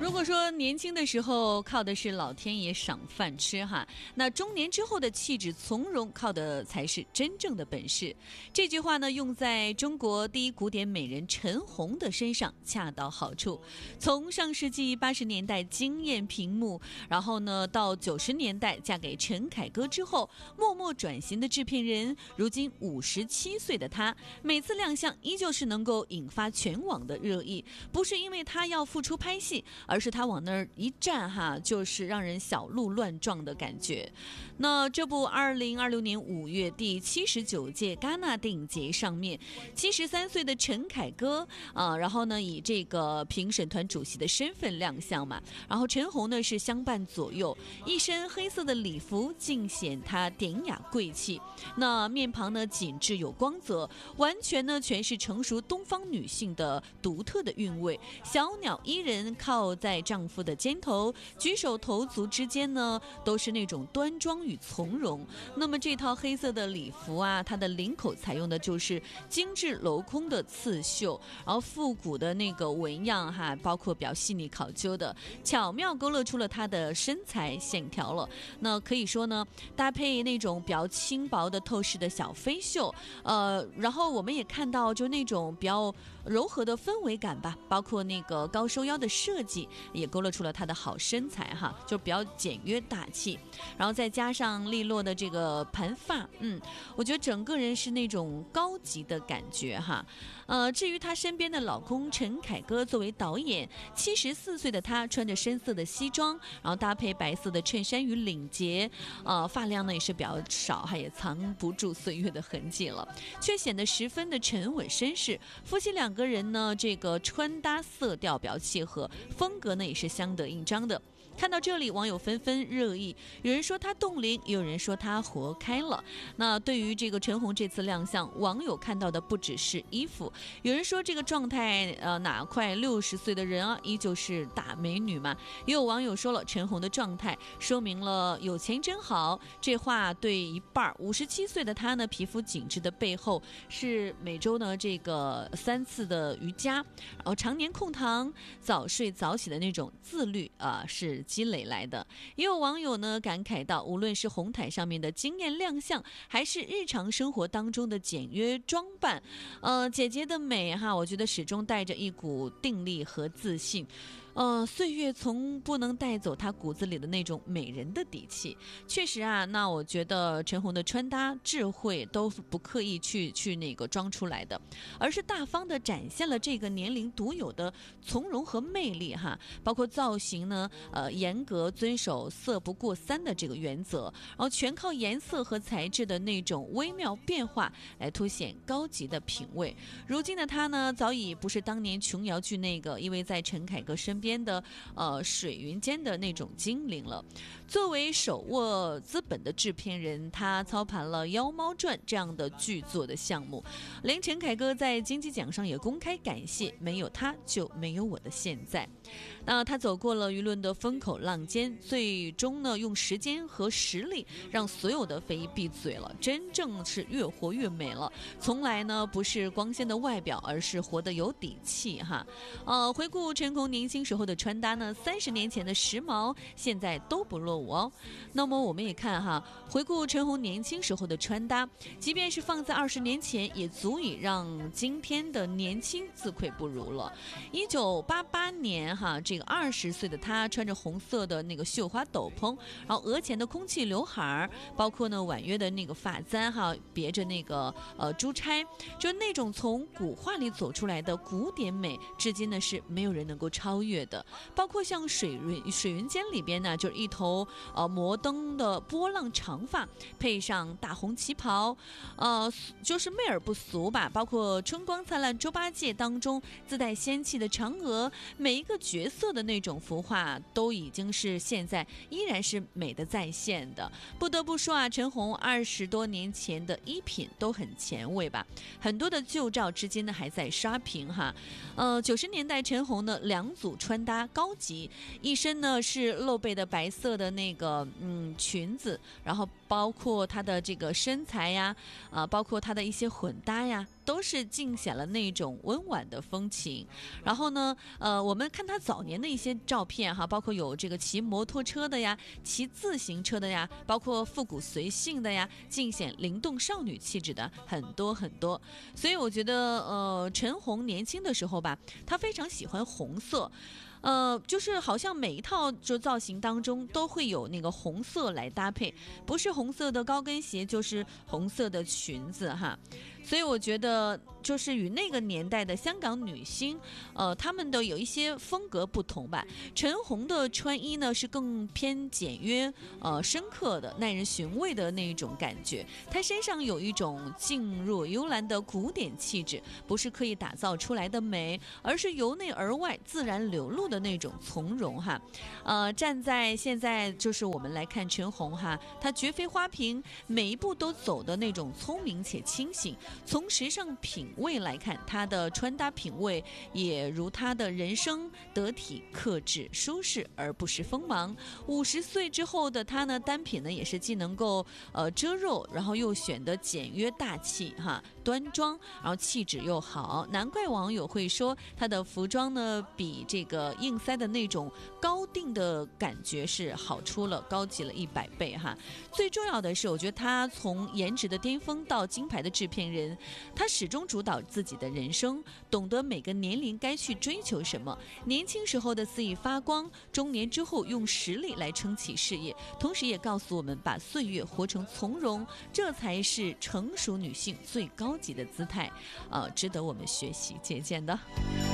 如果说年轻的时候靠的是老天爷赏饭吃哈，那中年之后的气质从容靠的才是真正的本事。这句话呢，用在中国第一古典美人陈红的身上恰到好处。从上世纪80年代惊艳屏幕，然后呢到90年代嫁给陈凯歌之后，默默转型的制片人，如今57岁的他，每次亮相依旧是能够引发全网的热议。不是因为他要复出拍戏，而是他往那儿一站哈，就是让人小鹿乱撞的感觉。那这部2026年5月第79届戛纳电影节上面，73岁的陈凯歌然后呢以这个评审团主席的身份亮相嘛，然后陈红呢是相伴左右，一身黑色的礼服尽显她典雅贵气。那面庞呢紧致有光泽，完全呢全是成熟东方女性的独特的韵味。小鸟依人靠在丈夫的肩头，举手投足之间呢都是那种端庄与从容。那么这套黑色的礼服啊，它的领口采用的就是精致镂空的刺绣，然后复古的那个纹样哈，包括比较细腻考究的，巧妙勾勒出了她的身材线条了。那可以说呢，搭配那种比较轻薄的透视的小飞袖，然后我们也看到就那种比较柔和的氛围感吧，包括那个高收腰的设计也勾勒出了她的好身材哈，就比较简约大气，然后再加上利落的这个盘发，我觉得整个人是那种高级的感觉哈。至于她身边的老公陈凯歌作为导演，74岁的他穿着深色的西装，然后搭配白色的衬衫与领结，发量呢也是比较少，也藏不住岁月的痕迹了，却显得十分的沉稳绅士。夫妻两个人呢，这个穿搭色调比较契合，风格呢也是相得益彰的。看到这里，网友纷纷热议，有人说她冻龄，也有人说她活开了。那对于这个陈红这次亮相，网友看到的不只是衣服，有人说这个状态，哪快60岁的人啊，依旧是大美女嘛。也有网友说了，陈红的状态说明了有钱真好，这话对一半。57岁的她呢，皮肤紧致的背后是每周呢这个3次的瑜伽，然后常年控糖、早睡早起的那种自律是积累来的。也有网友呢感慨到，无论是红毯上面的惊艳亮相，还是日常生活当中的简约装扮，姐姐的美哈，我觉得始终带着一股定力和自信。岁月从不能带走她骨子里的那种美人的底气。确实啊，那我觉得陈红的穿搭智慧都不刻意去那个装出来的，而是大方的展现了这个年龄独有的从容和魅力哈。包括造型呢，严格遵守色不过3的这个原则，然后全靠颜色和材质的那种微妙变化来凸显高级的品味。如今的她呢，早已不是当年琼瑶剧那个因为在陈凯歌身边的水云间的那种精灵了。作为手握资本的制片人，他操盘了《妖猫传》这样的剧作的项目，连陈凯歌在金鸡奖上也公开感谢，没有他就没有我的现在。那他走过了舆论的风口浪尖，最终呢用时间和实力让所有的非议闭嘴了，真正是越活越美了。从来呢不是光鲜的外表，而是活得有底气哈。回顾陈红年轻时候的穿搭呢，30年前的时髦现在都不落伍哦。那么我们也看哈，回顾陈红年轻时候的穿搭，即便是放在20年前，也足以让今天的年轻自愧不如了。1988年哈，这个20岁的她穿着红色的那个绣花斗篷，然后额前的空气刘海，包括呢婉约的那个发簪哈，别着那个珠钗，就那种从古画里走出来的古典美，至今呢是没有人能够超越的。包括像水云间里边呢，就是一头摩登的波浪长发，配上大红旗袍，就是媚而不俗吧。包括春光灿烂猪八戒当中自带仙气的嫦娥，每一个角色的那种服化都已经是现在依然是美的在线的。不得不说啊，陈红20多年前的衣品都很前卫吧，很多的旧照至今呢还在刷屏哈。90年代陈红呢2组穿搭高级，一身呢是露背的白色的那个裙子，然后包括她的这个身材呀，包括她的一些混搭呀，都是尽显了那种温婉的风情。然后呢，我们看她早年的一些照片哈，包括有这个骑摩托车的呀，骑自行车的呀，包括复古随性的呀，尽显灵动少女气质的很多很多。所以我觉得，陈红年轻的时候吧，她非常喜欢红色。就是好像每一套就造型当中都会有那个红色来搭配，不是红色的高跟鞋就是红色的裙子哈。所以我觉得就是与那个年代的香港女星，她们的有一些风格不同吧。陈红的穿衣呢是更偏简约，深刻的、耐人寻味的那种感觉。她身上有一种静若幽兰的古典气质，不是刻意打造出来的美，而是由内而外自然流露的那种从容哈。站在现在就是我们来看陈红哈，她绝非花瓶，每一步都走的那种聪明且清醒。从时尚品味来看，她的穿搭品味也如她的人生得体、克制、舒适，而不是锋芒。50岁之后的她呢，单品呢也是既能够遮肉，然后又显得简约大气哈，端庄，然后气质又好。难怪网友会说她的服装呢比这个硬塞的那种高定的感觉是好出了，高级了100倍哈。最重要的是，我觉得她从颜值的巅峰到金牌的制片人，她始终主导自己的人生，懂得每个年龄该去追求什么。年轻时候的肆意发光，中年之后用实力来撑起事业，同时也告诉我们把岁月活成从容，这才是成熟女性最高级的姿态，值得我们学习借鉴的。